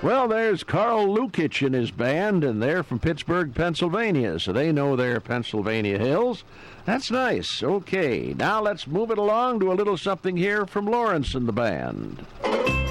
Well, there's Carl Lukic and his band, and they're from Pittsburgh, Pennsylvania, so they know their Pennsylvania hills. That's nice. Okay, now let's move it along to a little something here from Lawrence and the band.